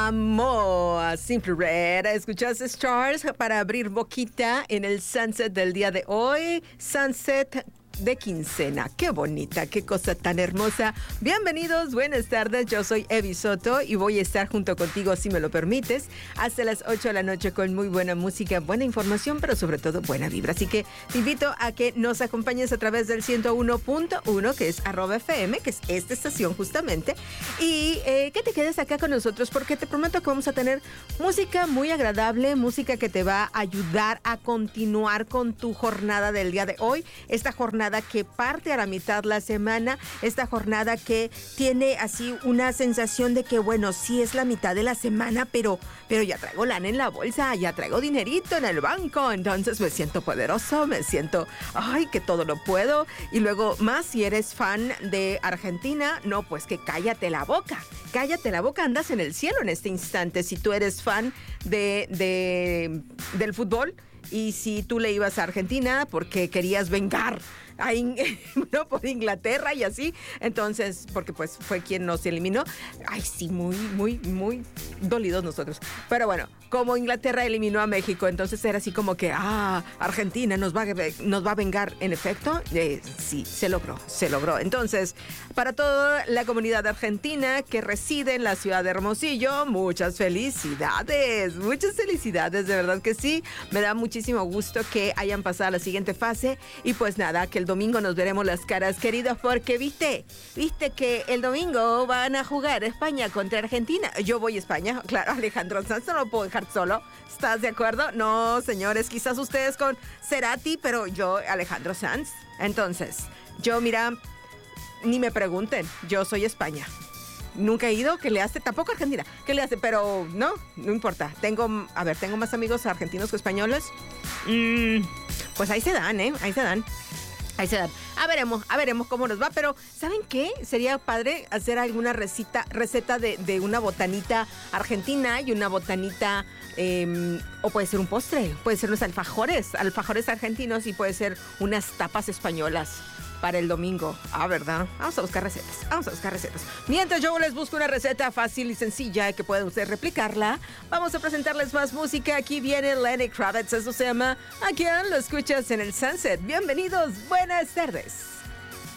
Amo a Simple Red. Escuchaste Stars para abrir boquita en el sunset del día de hoy. Sunset de quincena. Qué bonita, qué cosa tan hermosa. Bienvenidos, buenas tardes. Yo soy Evi Soto y voy a estar junto contigo, si me lo permites, hasta las 8 de la noche con muy buena música, buena información, pero sobre todo buena vibra. Así que te invito a que nos acompañes a través del 101.1, que es @FM, que es esta estación justamente, y que te quedes acá con nosotros porque te prometo que vamos a tener música muy agradable, música que te va a ayudar a continuar con tu jornada del día de hoy. Esta jornada que parte a la mitad la semana, esta jornada que tiene así una sensación de que, bueno, sí es la mitad de la semana, pero ya traigo lana en la bolsa, ya traigo dinerito en el banco, entonces me siento poderoso, me siento, ay, que todo lo puedo. Y luego más si eres fan de Argentina, no, pues que cállate la boca, andas en el cielo en este instante. Si tú eres fan del fútbol y si tú le ibas a Argentina porque querías vengar ¿no? por Inglaterra y así, entonces, porque pues fue quien nos eliminó. Ay, sí, muy dolidos nosotros. Pero bueno, como Inglaterra eliminó a México, entonces era así como que, Argentina nos va a vengar. En efecto, sí, se logró. Entonces, para toda la comunidad argentina que reside en la ciudad de Hermosillo, muchas felicidades, de verdad que sí. Me da muchísimo gusto que hayan pasado a la siguiente fase y pues nada, que el domingo nos veremos las caras, queridos, porque viste que el domingo van a jugar España contra Argentina. Yo voy a España, claro, Alejandro Sanz no lo puedo dejar solo. ¿Estás de acuerdo? No, señores, quizás ustedes con Cerati, pero yo, Alejandro Sanz. Entonces, yo, mira, ni me pregunten, yo soy España. Nunca he ido, ¿qué le hace? Tampoco Argentina, ¿qué le hace? Pero no importa. Tengo más amigos argentinos que españoles. Pues ahí se dan. Ahí se dan. A veremos cómo nos va, pero ¿saben qué? Sería padre hacer alguna receta de una botanita argentina y una botanita, o puede ser un postre, puede ser unos alfajores argentinos y puede ser unas tapas españolas para el domingo. ¿Verdad? Vamos a buscar recetas. Mientras yo les busco una receta fácil y sencilla que pueden ustedes replicarla, vamos a presentarles más música. Aquí viene Lenny Kravitz, eso se llama ¿A quién lo escuchas en el Sunset? Bienvenidos, buenas tardes.